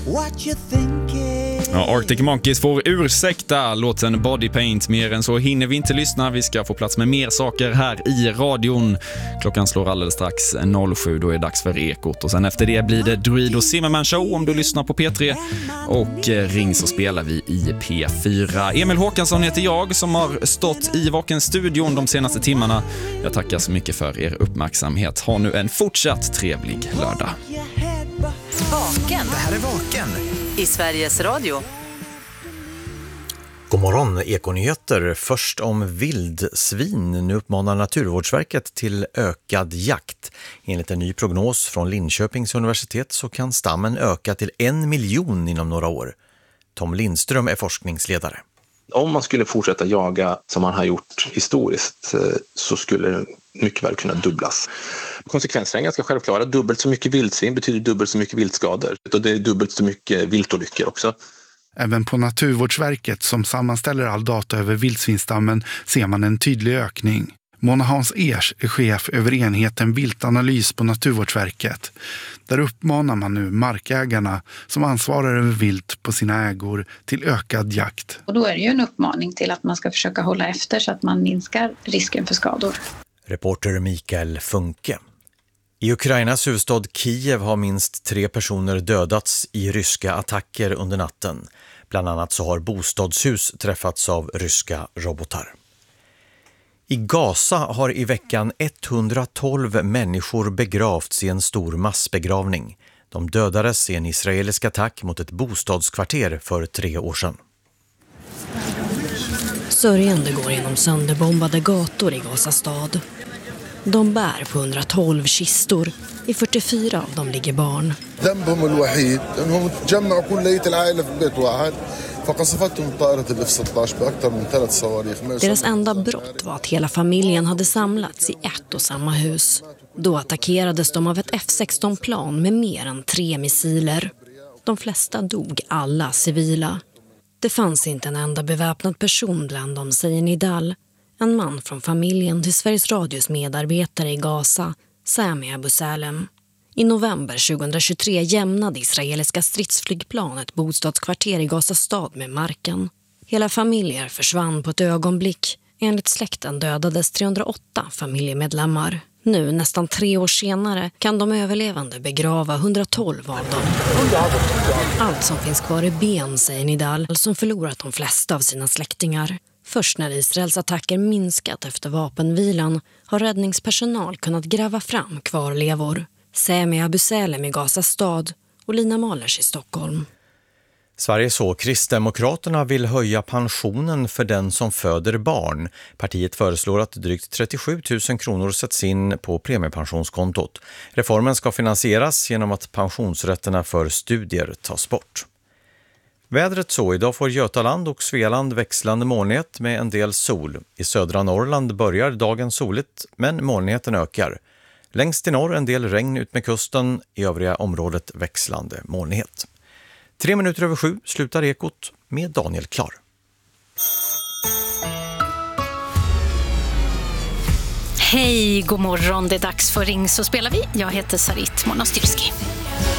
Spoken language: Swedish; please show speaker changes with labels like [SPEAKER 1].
[SPEAKER 1] Ja, Arctic Monkeys får ursäkta låten Body Paint. Mer än så hinner vi inte lyssna. Vi ska få plats med mer saker här i radion. Klockan slår alldeles strax 07. Då är det dags för Ekot. Och sen efter det blir det Druid och Zimmerman Show om du lyssnar på P3. Och ring så spelar vi i P4. Emil Håkansson heter jag som har stått i Vaken-studion de senaste timmarna. Jag tackar så mycket för er uppmärksamhet. Ha nu en fortsatt trevlig lördag.
[SPEAKER 2] Vaken.
[SPEAKER 3] Det här är Vaken
[SPEAKER 2] I Sveriges Radio.
[SPEAKER 3] God morgon, Ekonyheter. Först om vildsvin. Nu uppmanar Naturvårdsverket till ökad jakt. Enligt en ny prognos från Linköpings universitet så kan stammen öka till 1 miljon inom några år. Tom Lindström är forskningsledare.
[SPEAKER 4] Om man skulle fortsätta jaga som man har gjort historiskt så skulle det mycket väl kunna dubblas. Konsekvenserna är ganska självklara. Dubbelt så mycket vildsvin betyder dubbelt så mycket viltskador. Och det är dubbelt så mycket viltolyckor också.
[SPEAKER 5] Även på Naturvårdsverket som sammanställer all data över vildsvinstammen ser man en tydlig ökning. Mona Hans Ers är chef över enheten viltanalys på Naturvårdsverket. Där uppmanar man nu markägarna som ansvarar över vilt på sina ägor till ökad jakt.
[SPEAKER 6] Och då är det ju en uppmaning till att man ska försöka hålla efter så att man minskar risken för skador.
[SPEAKER 3] Reporter Mikael Funke. I Ukrainas huvudstad Kiev har minst 3 personer dödats i ryska attacker under natten. Bland annat så har bostadshus träffats av ryska robotar. I Gaza har i veckan 112 människor begravts i en stor massbegravning. De dödades i en israelisk attack mot ett bostadskvarter för 3 år sedan.
[SPEAKER 7] Sörjande går genom sönderbombade gator i Gaza stad. De bär på 112 kistor. I 44 av dem ligger barn. Deras enda brott var att hela familjen hade samlats i ett och samma hus. Då attackerades de av ett F-16-plan med mer än 3 missiler. De flesta dog, alla civila. Det fanns inte en enda beväpnad person bland dem, säger Nidal. En man från familjen till Sveriges Radios medarbetare i Gaza, Sami Abu Salem. I november 2023 jämnade israeliska stridsflygplan ett bostadskvarter i Gaza stad med marken. Hela familjer försvann på ett ögonblick. Enligt släkten dödades 308 familjemedlemmar. Nu, nästan 3 år senare, kan de överlevande begrava 112 av dem. Allt som finns kvar är ben, säger Nidal, som förlorat de flesta av sina släktingar. Först när Israels attacker minskat efter vapenvilan har räddningspersonal kunnat gräva fram kvarlevor. Sami Abu Salem i Gaza stad och Lina Malers i Stockholm.
[SPEAKER 3] Sveriges och Kristdemokraterna vill höja pensionen för den som föder barn. Partiet föreslår att drygt 37 000 kronor sätts in på premiepensionskontot. Reformen ska finansieras genom att pensionsrätterna för studier tas bort. Vädret så, idag får Götaland och Svealand växlande molnighet med en del sol. I södra Norrland börjar dagen soligt, men molnigheten ökar. Längst i norr en del regn ut med kusten, i övriga området växlande molnighet. 7:03 slutar Ekot med Daniel Klar.
[SPEAKER 8] Hej, god morgon. Det är dags för Ring så spelar vi. Jag heter Sarit Monastyrski.